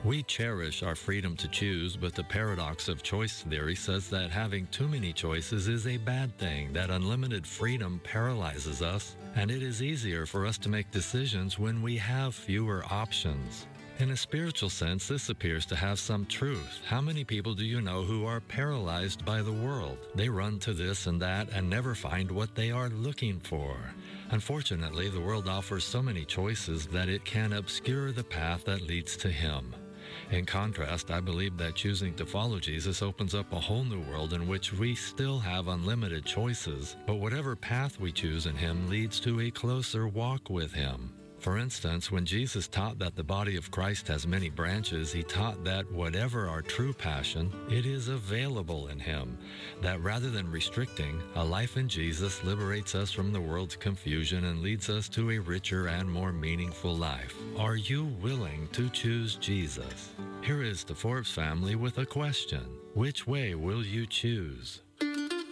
We cherish our freedom to choose, but the paradox of choice theory says that having too many choices is a bad thing, that unlimited freedom paralyzes us, and it is easier for us to make decisions when we have fewer options. In a spiritual sense, this appears to have some truth. How many people do you know who are paralyzed by the world? They run to this and that and never find what they are looking for. Unfortunately, the world offers so many choices that it can obscure the path that leads to Him. In contrast, I believe that choosing to follow Jesus opens up a whole new world in which we still have unlimited choices, but whatever path we choose in Him leads to a closer walk with Him. For instance, when Jesus taught that the body of Christ has many branches, He taught that whatever our true passion, it is available in Him. That rather than restricting, a life in Jesus liberates us from the world's confusion and leads us to a richer and more meaningful life. Are you willing to choose Jesus? Here is the Forbes family with a question. Which way will you choose?